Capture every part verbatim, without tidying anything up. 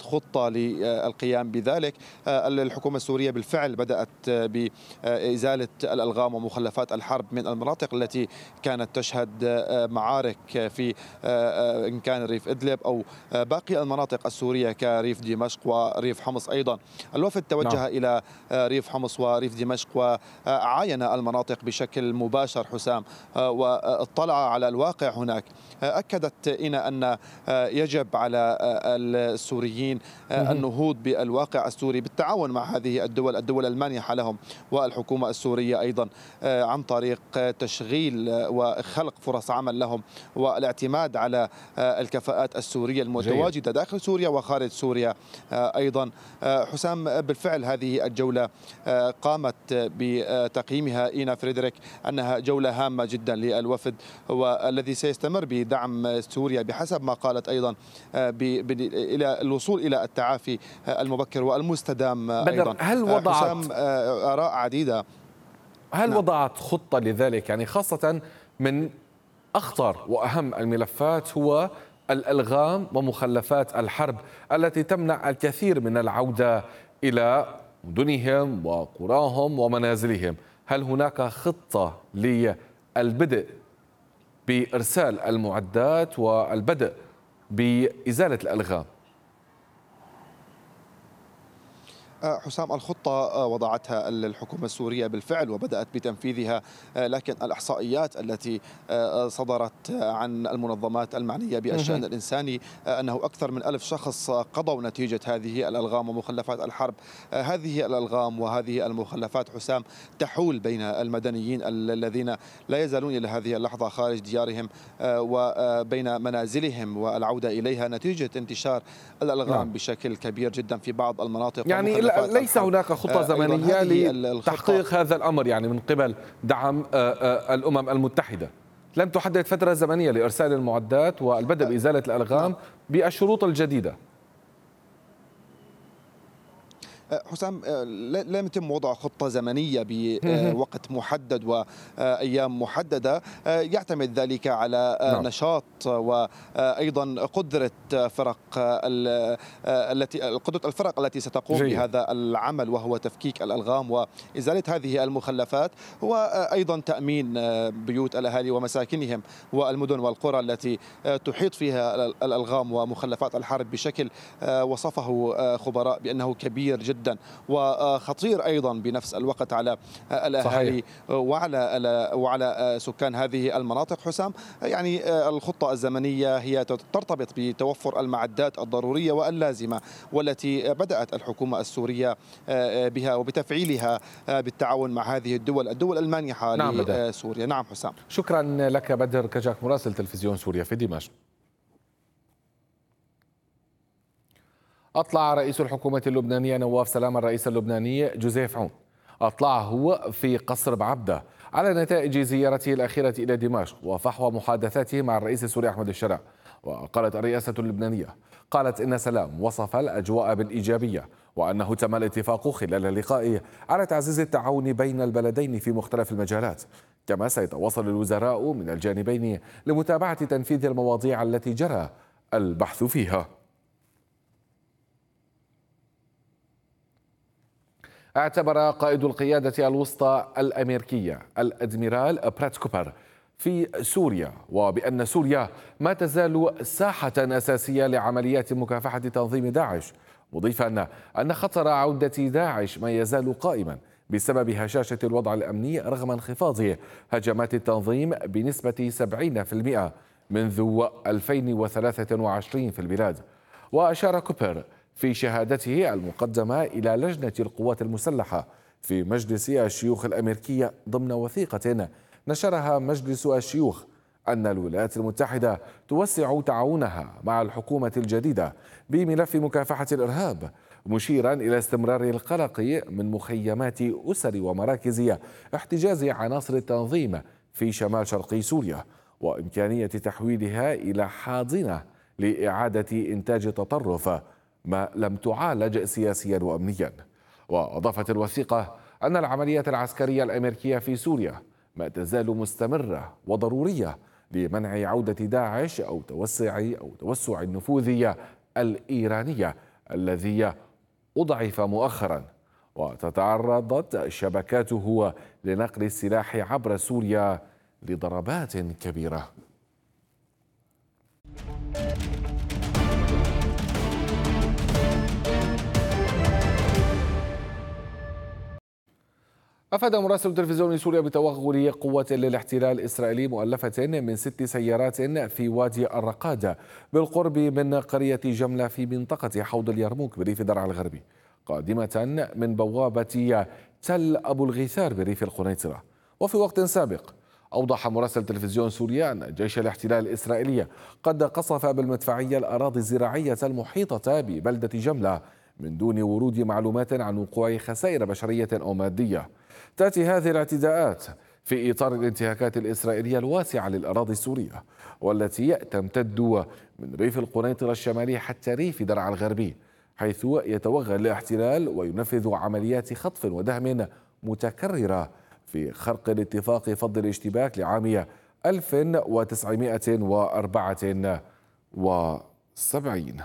خطة للقيام بذلك. الحكومة السورية بالفعل بدأت بإزالة الألغام ومخلفات الحرب من المناطق التي كانت تشهد معارك في إن كان ريف إدلب أو باقي المناطق السورية كريف دمشق وريف حمص أيضا. الوفد نعم. توجه إلى ريف حمص وريف دمشق وعاين المناطق بشكل مباشر حسام، واطلع على الواقع هناك. أكدت إينا أن يجب على السوريين النهوض بالواقع السوري بالتعاون مع هذه الدول الدول المانحة لهم والحكومة السورية أيضا، عن طريق تشغيل وخلق فرص عمل لهم والاعتماد على الكفاءات السورية المتواجدة داخل سوريا وخارج سوريا أيضا. حسام، بالفعل هذه الجولة قامت بتقييمها إينا فريدريك أنها جولة هامة جدا للوفد، والذي سيستمر بدعم سوريا بحسب ما قالت أيضا إلى الوصول إلى التعافي المبكر والمستدام أيضا. هل وضعت حسام آراء عديدة. هل نعم. وضعت خطة لذلك، يعني خاصة من أخطر وأهم الملفات هو الألغام ومخلفات الحرب التي تمنع الكثير من العودة إلى مدنهم وقراهم ومنازلهم. هل هناك خطة للبدء بإرسال المعدات والبدء بإزالة الألغام؟ حسام، الخطة وضعتها الحكومة السورية بالفعل وبدأت بتنفيذها، لكن الإحصائيات التي صدرت عن المنظمات المعنية بالشأن الإنساني أنه أكثر من ألف شخص قضوا نتيجة هذه الألغام ومخلفات الحرب. هذه الألغام وهذه المخلفات حسام تحول بين المدنيين الذين لا يزالون إلى هذه اللحظة خارج ديارهم وبين منازلهم والعودة إليها نتيجة انتشار الألغام نعم. بشكل كبير جدا في بعض المناطق. يعني ليس هناك خطة زمنية لتحقيق هذا الأمر، يعني من قبل دعم الأمم المتحدة لم تحدد فترة زمنية لإرسال المعدات والبدء بإزالة الألغام بالشروط الجديدة. حسام، لم يتم وضع خطة زمنية بوقت محدد وأيام محددة، يعتمد ذلك على نشاط وأيضا قدرة فرق التي قدرة الفرق التي ستقوم جيد. بهذا العمل وهو تفكيك الألغام وإزالة هذه المخلفات، وأيضا تأمين بيوت الأهالي ومساكنهم والمدن والقرى التي تحيط فيها الألغام ومخلفات الحرب بشكل وصفه خبراء بأنه كبير جدا جدا وخطير ايضا بنفس الوقت على الاهالي وعلى وعلى سكان هذه المناطق. حسام، يعني الخطه الزمنيه هي ترتبط بتوفر المعدات الضروريه واللازمه والتي بدات الحكومه السوريه بها وبتفعيلها بالتعاون مع هذه الدول الدول المانحه نعم لسوريا. نعم حسام. شكرا لك بدر كجاك مراسل تلفزيون سوريا في دمشق. أطلع رئيس الحكومة اللبنانية نواف سلام الرئيس اللبناني جوزيف عون أطلع هو في قصر بعبدة على نتائج زيارته الأخيرة إلى دمشق وفحوى محادثاته مع الرئيس السوري أحمد الشرع. وقالت الرئاسة اللبنانية قالت إن سلام وصف الأجواء بالإيجابية وأنه تم الاتفاق خلال اللقاء على تعزيز التعاون بين البلدين في مختلف المجالات، كما سيتواصل الوزراء من الجانبين لمتابعة تنفيذ المواضيع التي جرى البحث فيها. اعتبر قائد القيادة الوسطى الأمريكية الأدميرال برات كوبر في سوريا وبأن سوريا ما تزال ساحة أساسية لعمليات مكافحة تنظيم داعش، مضيفا أن خطر عودة داعش ما يزال قائما بسبب هشاشة الوضع الأمني رغم انخفاض هجمات التنظيم بنسبة سبعين بالمئة منذ ألفين وثلاثة وعشرين في البلاد. وأشار كوبر في شهادته المقدمة إلى لجنة القوات المسلحة في مجلس الشيوخ الأمريكي ضمن وثيقة نشرها مجلس الشيوخ أن الولايات المتحدة توسع تعاونها مع الحكومة الجديدة بملف مكافحة الإرهاب، مشيرا إلى استمرار القلق من مخيمات أسر ومراكز احتجاز عناصر التنظيم في شمال شرقي سوريا وإمكانية تحويلها إلى حاضنة لإعادة إنتاج تطرف ما لم تعالج سياسيا وأمنيا. وأضافت الوثيقة أن العمليات العسكرية الأمريكية في سوريا ما تزال مستمرة وضرورية لمنع عودة داعش أو توسع أو توسع النفوذ الإيرانية الذي أضعف مؤخرا، وتتعرضت شبكاته لنقل السلاح عبر سوريا لضربات كبيرة. أفاد مراسل تلفزيون سوريا بتوغل قوة للاحتلال الإسرائيلي مؤلفة من ست سيارات في وادي الرقادة بالقرب من قرية جملة في منطقة حوض اليرموك بريف درعا الغربي، قادمة من بوابة تل أبو الغيثار بريف القنيطرة. وفي وقت سابق أوضح مراسل تلفزيون سوريا أن جيش الاحتلال الإسرائيلي قد قصف بالمدفعية الأراضي الزراعية المحيطة ببلدة جملة من دون ورود معلومات عن وقوع خسائر بشرية أو مادية. تأتي هذه الاعتداءات في إطار الانتهاكات الإسرائيلية الواسعة للأراضي السورية، والتي تمتد من ريف القنيطرة الشمالي حتى ريف درعا الغربي، حيث يتوغل الاحتلال وينفذ عمليات خطف ودهم متكررة في خرق الاتفاق فض الاشتباك لعام ألف وتسعمائة وأربعة وسبعين.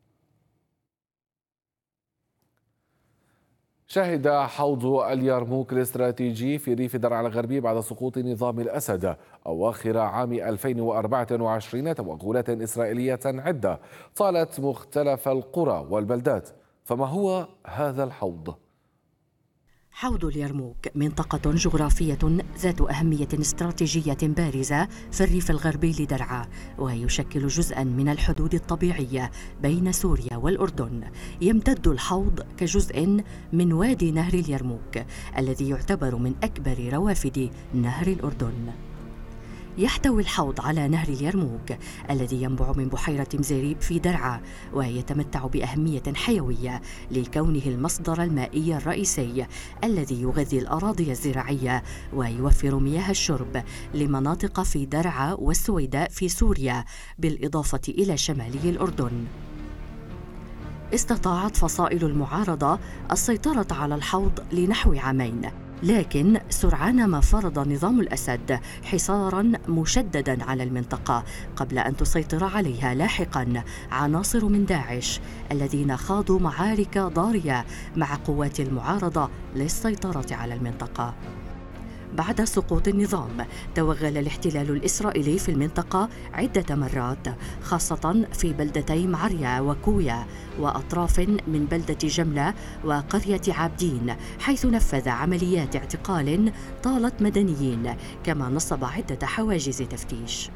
شهد حوض اليرموك الاستراتيجي في ريف درعا الغربي بعد سقوط نظام الأسد أواخر عام ألفين وأربعة وعشرين توغلات إسرائيلية عدة طالت مختلف القرى والبلدات. فما هو هذا الحوض؟ حوض اليرموك منطقة جغرافية ذات أهمية استراتيجية بارزة في الريف الغربي لدرعا، ويشكل جزءاً من الحدود الطبيعية بين سوريا والأردن. يمتد الحوض كجزء من وادي نهر اليرموك الذي يعتبر من أكبر روافد نهر الأردن. يحتوي الحوض على نهر اليرموك الذي ينبع من بحيرة مزيريب في درعا، ويتمتع بأهمية حيوية لكونه المصدر المائي الرئيسي الذي يغذي الأراضي الزراعية ويوفر مياه الشرب لمناطق في درعا والسويداء في سوريا، بالإضافة إلى شمالي الأردن. استطاعت فصائل المعارضة السيطرة على الحوض لنحو عامين، لكن سرعان ما فرض نظام الأسد حصاراً مشدداً على المنطقة قبل أن تسيطر عليها لاحقاً عناصر من داعش الذين خاضوا معارك ضارية مع قوات المعارضة للسيطرة على المنطقة. بعد سقوط النظام توغل الاحتلال الإسرائيلي في المنطقة عدة مرات، خاصة في بلدتي معريا وكويا وأطراف من بلدة جملة وقرية عابدين، حيث نفذ عمليات اعتقال طالت مدنيين، كما نصب عدة حواجز تفتيش.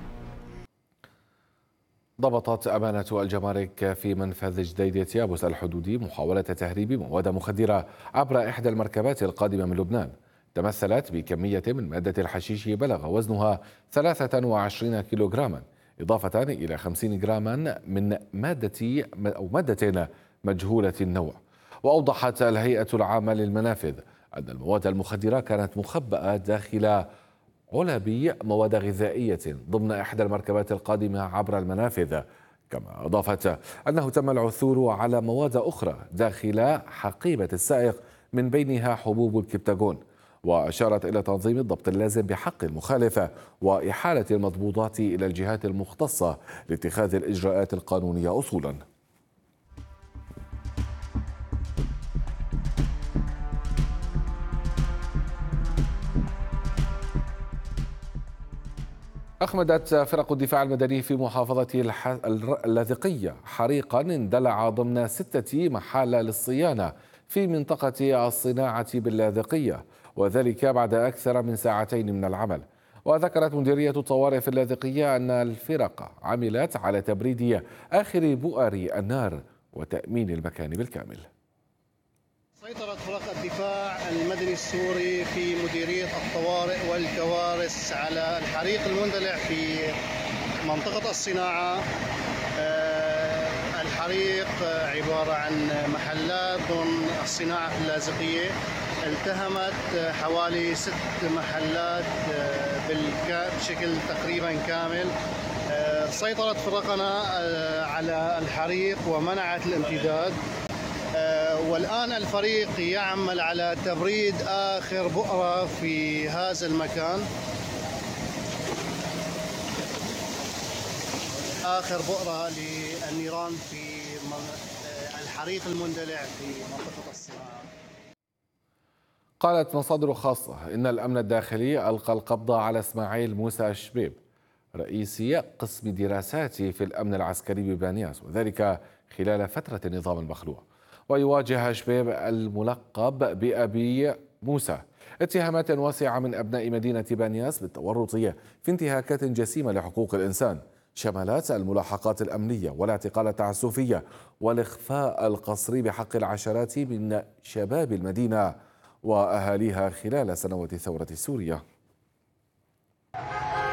ضبطت أمانة الجمارك في منفذ جديدة يابس الحدودي محاولة تهريب مواد مخدرة عبر إحدى المركبات القادمة من لبنان، تمثلت بكمية من مادة الحشيش بلغ وزنها ثلاثة وعشرين كيلوغراما، إضافة إلى خمسين جراما من مادة أو مادة مجهولة النوع. وأوضحت الهيئة العامة للمنافذ أن المواد المخدرة كانت مخبأة داخل علب مواد غذائية ضمن إحدى المركبات القادمة عبر المنافذ، كما أضافت أنه تم العثور على مواد أخرى داخل حقيبة السائق من بينها حبوب الكبتاجون. وأشارت إلى تنظيم الضبط اللازم بحق المخالفة وإحالة المضبوطات إلى الجهات المختصة لاتخاذ الإجراءات القانونية أصولا. أخمدت فرق الدفاع المدني في محافظة اللاذقية حريقا اندلع ضمن ستة محال للصيانة في منطقة الصناعة باللاذقية، وذلك بعد أكثر من ساعتين من العمل. وذكرت مديرية الطوارئ في اللاذقية أن الفرق عملت على تبريد آخر بؤر النار وتأمين المكان بالكامل. سيطرت فرق الدفاع المدني السوري في مديرية الطوارئ والكوارث على الحريق المندلع في منطقة الصناعة. الحريق عبارة عن محلات ضمن الصناعة في اللاذقية، التهمت حوالي ست محلات بشكل تقريبا كامل. سيطرت فرقنا على الحريق ومنعت الامتداد، والآن الفريق يعمل على تبريد آخر بؤرة في هذا المكان، آخر بؤرة للنيران في الحريق المندلع في منطقة الصناعة. قالت مصادر خاصة إن الأمن الداخلي ألقى القبض على إسماعيل موسى الشبيب رئيسي قسم دراسات في الأمن العسكري ببانياس، وذلك خلال فترة النظام المخلوع. ويواجه شبيب الملقب بأبي موسى اتهامات واسعة من أبناء مدينة بانياس بالتورط في انتهاكات جسيمة لحقوق الإنسان شملت الملاحقات الأمنية والاعتقال التعسفي والإخفاء القسري بحق العشرات من شباب المدينة وأهاليها خلال سنوات الثورة السورية.